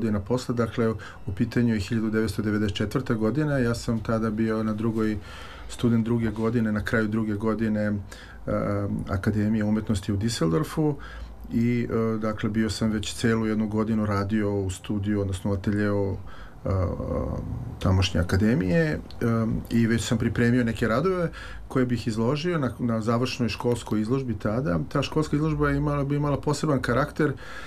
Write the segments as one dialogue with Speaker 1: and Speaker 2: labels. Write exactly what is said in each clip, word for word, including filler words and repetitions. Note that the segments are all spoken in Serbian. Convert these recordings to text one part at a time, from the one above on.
Speaker 1: godina posle, dakle u pitanju je hiljadu devetsto devedeset četvrta. godina, ja sam tada bio na drugoj, student druge godine, na kraju druge godine uh, Akademije umetnosti u Düsseldorfu i uh, dakle bio sam već celu jednu godinu radio u studiju, odnosno u ateljeu Uh, tamošnje akademije um, i već sam pripremio neke radove koje bih izložio na, na završnoj školskoj izložbi tada. Ta školska izložba je imala, bi imala poseban karakter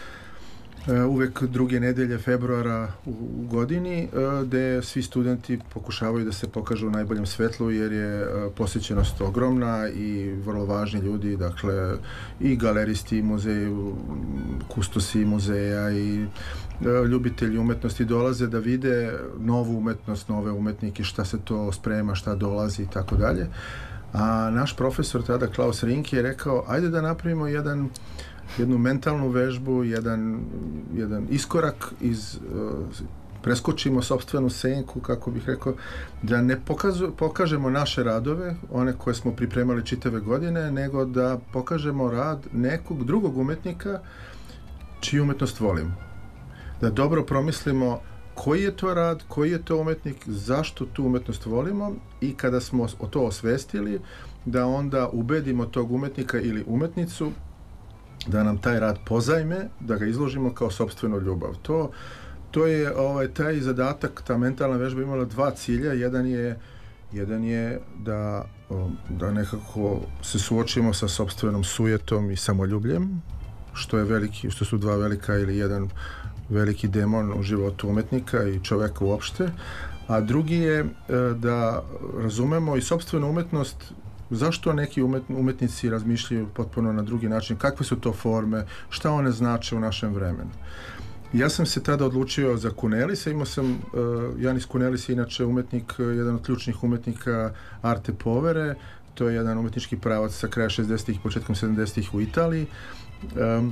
Speaker 1: uh, uvek druge nedelje februara u, u godini uh, gde svi studenti pokušavaju da se pokažu u najboljem svetlu jer je uh, posjećenost ogromna i vrlo važni ljudi, dakle i galeristi, i muzeji, kustosi muzeja i ljubitelji umetnosti dolaze da vide novu umetnost, nove umetnike, šta se to sprema, šta dolazi i tako dalje. A naš profesor tada, Klaus Rinke, je rekao, ajde da napravimo jedan, jednu mentalnu vežbu, jedan, jedan iskorak iz, preskočimo sopstvenu senku, kako bih rekao, da ne pokazu, pokažemo naše radove, one koje smo pripremali čitave godine, nego da pokažemo rad nekog drugog umetnika čiju umetnost volimo. Da dobro promislimo koji je to rad, koji je to umetnik, zašto tu umetnost volimo i kada smo to osvestili, da onda ubedimo tog umetnika ili umetnicu da nam taj rad pozajme, da ga izložimo kao sopstvenu ljubav. To, to je ovaj, taj zadatak, ta mentalna vežba imala dva cilja. Jedan je, jedan je da, da nekako se suočimo sa sopstvenom sujetom i samoljubljem, što je veliki, što su dva velika ili jedan veliki demon u životu umetnika i čoveka uopšte, a drugi je e, da razumemo i sopstvenu umetnost, zašto neki umet, umetnici razmišljaju potpuno na drugi način, kakve su to forme, šta one znače u našem vremenu. Ja sam se tada odlučio za Cornelisa, imao sam, uh, Janis Cornelis je inače umetnik, jedan od ključnih umetnika Arte Povere, to je jedan umetnički pravac sa kraja šezdesetih i početkom sedamdesetih u Italiji. Um,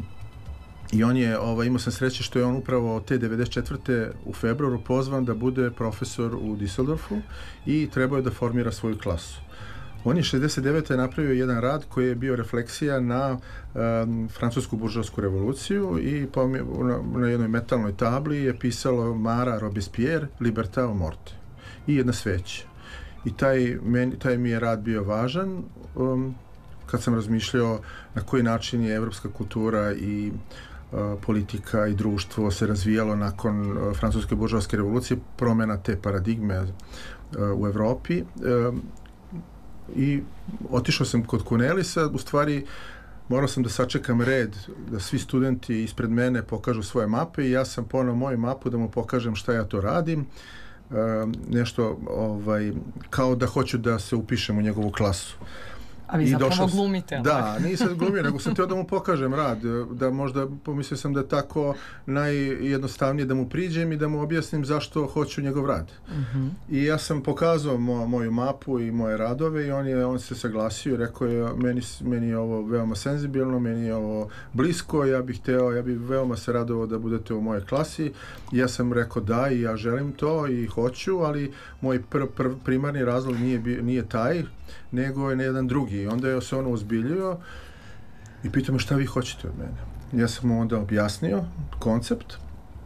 Speaker 1: I on je, ovaj, imao sam sreće što je on upravo te devedeset četvrte u februaru pozvan da bude profesor u Düsseldorfu i trebao je da formira svoju klasu. On je šezdeset devete napravio jedan rad koji je bio refleksija na um, francusku buržovsku revoluciju i pa na, na jednoj metalnoj tabli je pisalo Mara Robespierre, Libertà o Morte i jedna sveća. I taj, meni, taj mi je rad bio važan um, kad sam razmišljao na koji način je evropska kultura i uh, politika i društvo se razvijalo nakon uh, francuske buržovske revolucije, promjena te paradigme uh, u Evropi. Uh, I otišao sam kod Cornelisa, u stvari morao sam da sačekam red, da svi studenti ispred mene pokažu svoje mape i ja sam ponao moju mapu da mu pokažem šta ja to radim. Uh, nešto ovaj, kao da hoću da se upišem u njegovu klasu.
Speaker 2: A vi zapravo glumite.
Speaker 1: Da, nisam glumio, nego sam teo da mu pokažem rad, da možda pomislio sam da je tako najjednostavnije da mu priđem i da mu objasnim zašto hoću njegov rad. Uh-huh. I ja sam pokazao mo, moju mapu i moje radove i on, je, on se saglasio i rekao je meni, meni je ovo veoma senzibilno, meni je ovo blisko, ja bih hteo, ja bih veoma se radovao da budete u mojoj klasi. I ja sam rekao da i ja želim to i hoću, ali moj pr, pr, primarni razlog nije, nije taj, nego je na jedan drugi. I onda je se ono ozbiljio i pitao me šta vi hoćete od mene. Ja sam mu onda objasnio koncept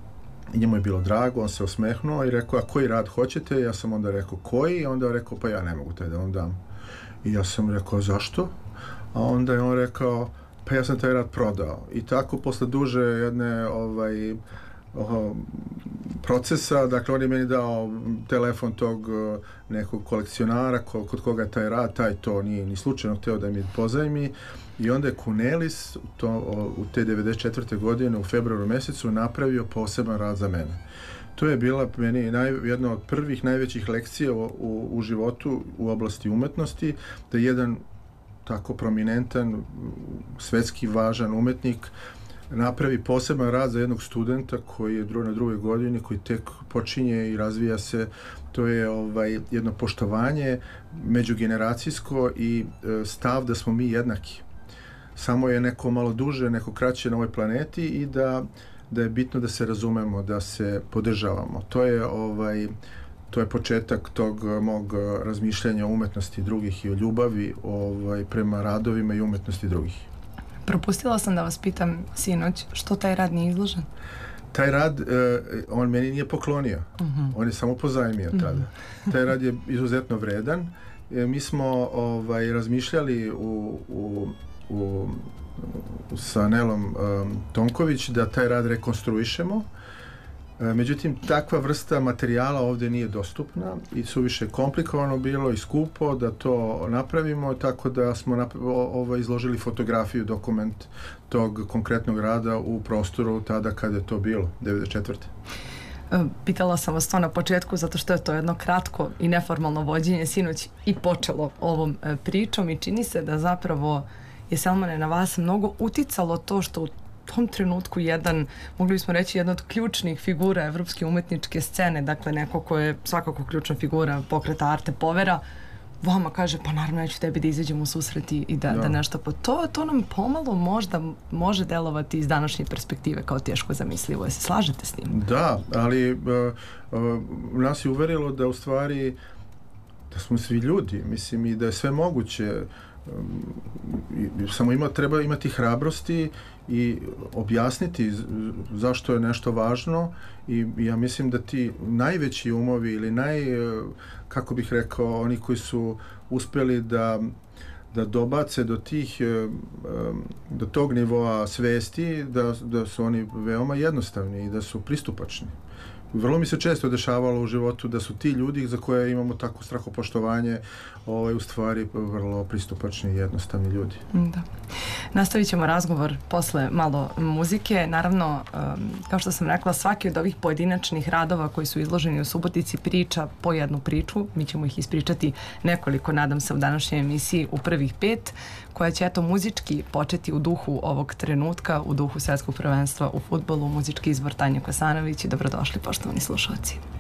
Speaker 1: i njemu je bilo drago, on se osmehnuo i rekao, a koji rad hoćete? Ja sam onda rekao, koji? I onda je rekao, pa ja ne mogu taj da vam dam. I ja sam rekao, zašto? A onda je on rekao, pa ja sam taj rad prodao. I tako, posle duže jedne ovaj, oh, procesa, dakle on je meni dao telefon tog nekog kolekcionara ko, kod koga je taj rad, taj to nije ni slučajno hteo da mi pozajmi i onda je Cornelis to, u te devedeset četvrte godine u februaru mesecu napravio poseban rad za mene. To je bila meni naj, jedna od prvih najvećih lekcija u, u, u životu u oblasti umetnosti, da jedan tako prominentan, svetski važan umetnik napravi poseban rad za jednog studenta koji je na drugoj godini, koji tek počinje i razvija se. To je ovaj, jedno poštovanje međugeneracijsko i e, stav da smo mi jednaki. Samo je neko malo duže, neko kraće na ovoj planeti i da, da je bitno da se razumemo, da se podržavamo. To je, ovaj, to je početak tog mog razmišljanja o umetnosti drugih i o ljubavi ovaj, prema radovima i umetnosti drugih.
Speaker 2: Propustila sam da vas pitam sinoć, što taj rad nije izložen?
Speaker 1: taj rad, on meni nije poklonio. Uh-huh. On je samo pozajmio tada. Uh-huh. Taj rad je izuzetno vredan. Mi smo ovaj, razmišljali u, u, u, sa Nelom um, Tonković da taj rad rekonstruišemo. Međutim, takva vrsta materijala ovdje nije dostupna i suviše komplikovano bilo i skupo da to napravimo, tako da smo napra- ovo, izložili fotografiju, dokument tog konkretnog rada u prostoru tada kada je to bilo, devedeset četvrte.
Speaker 2: Pitala sam vas to na početku zato što je to jedno kratko i neformalno vođenje sinoć i počelo ovom pričom i čini se da zapravo je, Selmane, na vas mnogo uticalo to što u tom trenutku jedan, mogli bismo reći, jedna od ključnih figura evropske umetničke scene, dakle neko ko je svakako ključna figura pokreta Arte Povera, vama kaže, pa naravno ja ću tebi da izađemo u susreti i da, da. da nešto, pa to, to nam pomalo možda može delovati iz današnje perspektive kao teško zamislivo. Je se slažete s tim?
Speaker 1: Da, ali uh, uh, nas je uverilo da u stvari da smo svi ljudi, mislim, i da je sve moguće. Samo ima, treba imati hrabrosti i objasniti zašto je nešto važno i ja mislim da ti najveći umovi ili naj, kako bih rekao, oni koji su uspjeli da, da dobace do tih, do tog nivoa svesti, da, da su oni veoma jednostavni i da su pristupačni. Vrlo mi se često dešavalo u životu da su ti ljudi za koje imamo tako strahopoštovanje ovaj, u stvari vrlo pristupačni i jednostavni ljudi.
Speaker 2: Da. Nastavit ćemo razgovor posle malo muzike. Naravno, um, kao što sam rekla, svaki od ovih pojedinačnih radova koji su izloženi u Subotici priča po jednu priču. Mi ćemo ih ispričati nekoliko, nadam se, u današnjoj emisiji u prvih pet, koja će eto muzički početi u duhu ovog trenutka, u duhu svetskog prvenstva u fudbalu. Muzički izbor Tanje Kosanović i dobrodošli, poštovani slušalci.